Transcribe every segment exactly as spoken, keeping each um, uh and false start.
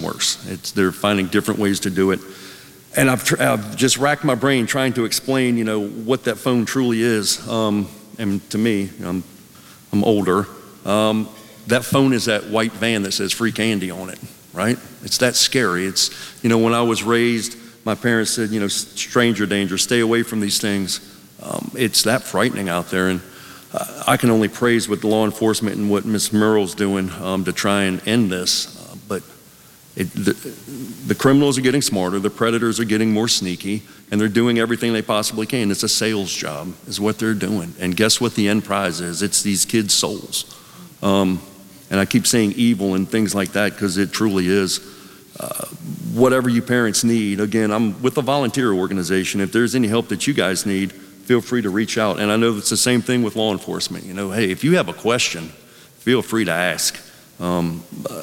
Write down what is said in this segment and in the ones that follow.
worse. It's, they're finding different ways to do it. And I've, tr- I've just racked my brain trying to explain, you know, what that phone truly is. Um, and to me, I'm, I'm older. Um, that phone is that white van that says free candy on it, right? It's that scary. It's, you know, when I was raised, my parents said, you know, stranger danger, stay away from these things. Um, it's that frightening out there. And uh, I can only praise what the law enforcement and what Miz Murrell's doing um, to try and end this. Uh, but It, the, the criminals are getting smarter, the predators are getting more sneaky, and they're doing everything they possibly can. It's a sales job, is what they're doing. And guess what the end prize is? It's these kids' souls. Um, and I keep saying evil and things like that because it truly is. Uh, whatever you parents need, again, I'm with a volunteer organization. If there's any help that you guys need, feel free to reach out. And I know it's the same thing with law enforcement. You know, hey, if you have a question, feel free to ask. Um, uh,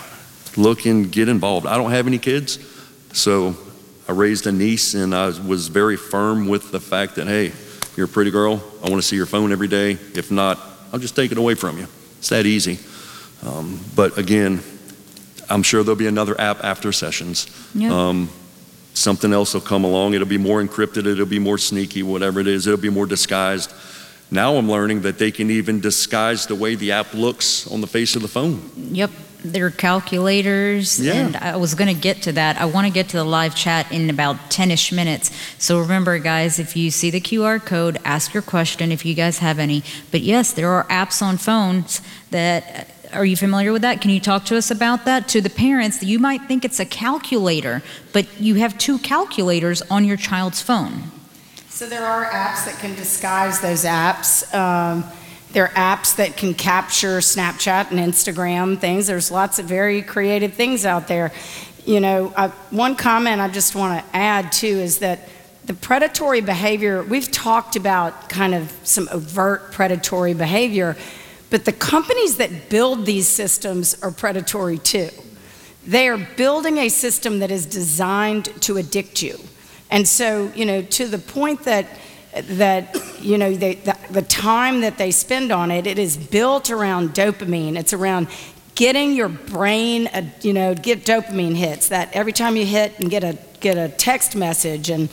Look and get involved. I don't have any kids, so I raised a niece, and I was very firm with the fact that, hey, you're a pretty girl. I want to see your phone every day. If not, I'll just take it away from you. It's that easy. Um, but again, I'm sure there'll be another app after Sessions. Yep. Um, something else will come along. It'll be more encrypted. It'll be more sneaky, whatever it is. It'll be more disguised. Now I'm learning that they can even disguise the way the app looks on the face of the phone. Yep. Their calculators, Yeah. and I was going to get to that. I want to get to the live chat in about ten-ish minutes. So remember, guys, if you see the Q R code, ask your question if you guys have any. But yes, there are apps on phones that, are you familiar with that? Can you talk to us about that? To the parents, you might think it's a calculator, but you have two calculators on your child's phone. So there are apps that can disguise those apps. Um, There are apps that can capture Snapchat and Instagram things. There's lots of very creative things out there. You know, uh, one comment I just want to add too is that the predatory behavior, we've talked about kind of some overt predatory behavior, but the companies that build these systems are predatory too. They are building a system that is designed to addict you. And so, you know, to the point that that, you know, they, the, the time that they spend on it, it is built around dopamine. It's around getting your brain, a, you know, get dopamine hits, that every time you hit and get a, get a text message. And,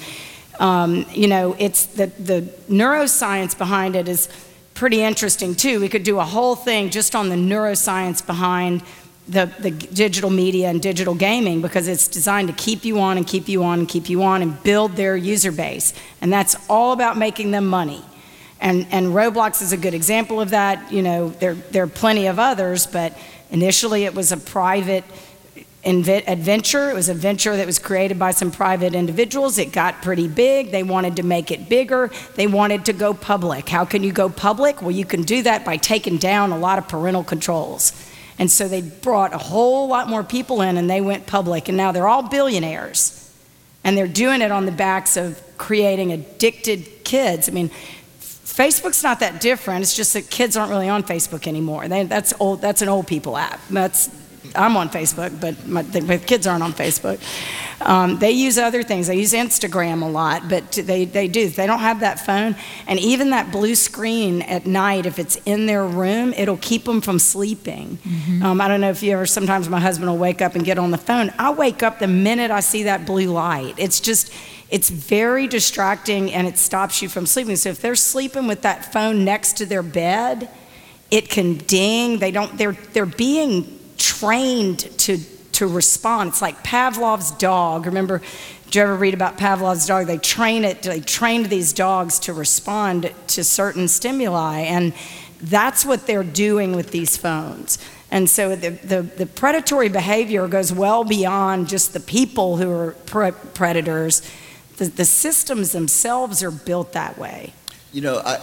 um, you know, it's the, the neuroscience behind it is pretty interesting too. We could do a whole thing just on the neuroscience behind The, the digital media and digital gaming, because it's designed to keep you on and keep you on and keep you on and build their user base. And that's all about making them money. And, and Roblox is a good example of that. You know, there, there are plenty of others, but initially it was a private adventure. It was a venture that was created by some private individuals. It got pretty big. They wanted to make it bigger. They wanted to go public. How can you go public? Well, you can do that by taking down a lot of parental controls. And so they brought a whole lot more people in, and they went public, and now they're all billionaires. And they're doing it on the backs of creating addicted kids. I mean, Facebook's not that different. It's just that kids aren't really on Facebook anymore. They, that's old. That's an old people app. That's I'm on Facebook, but my, my kids aren't on Facebook. Um, they use other things. They use Instagram a lot, but they, they do. They don't have that phone. And even that blue screen at night, if it's in their room, it'll keep them from sleeping. Mm-hmm. um, I don't know if you ever, sometimes my husband will wake up and get on the phone. I wake up the minute I see that blue light. It's just, it's very distracting, and it stops you from sleeping. So if they're sleeping with that phone next to their bed, it can ding. They don't, they're, they're being trained to to respond. It's like Pavlov's dog. Remember, did you ever read about Pavlov's dog? They train it, they trained these dogs to respond to certain stimuli, and that's what they're doing with these phones. And so the, the, the predatory behavior goes well beyond just the people who are pre predators. The, the systems themselves are built that way. You know, I,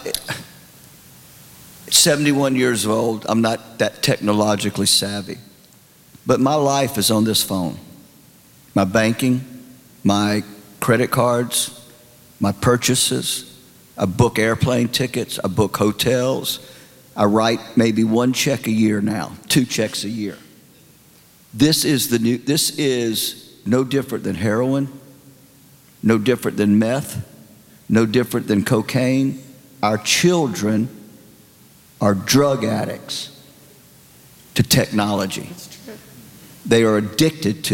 seventy-one years old, I'm not that technologically savvy. But my life is on this phone. My banking, my credit cards, my purchases. I book airplane tickets, I book hotels. I write maybe one check a year now, two checks a year. This is the new, this is no different than heroin, no different than meth, no different than cocaine. Our children are drug addicts to technology. They are addicted to